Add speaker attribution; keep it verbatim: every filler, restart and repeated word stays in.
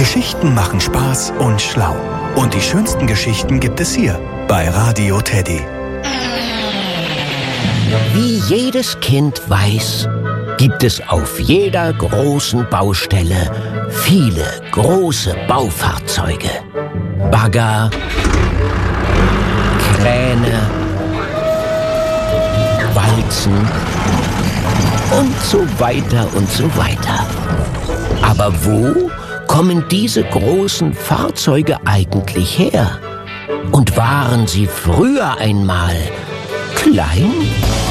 Speaker 1: Geschichten machen Spaß und schlau. Und die schönsten Geschichten gibt es hier bei Radio Teddy.
Speaker 2: Wie jedes Kind weiß, gibt es auf jeder großen Baustelle viele große Baufahrzeuge. Bagger, Kräne, Walzen und so weiter und so weiter. Aber wo kommen diese großen Fahrzeuge eigentlich her? Und waren sie früher einmal klein?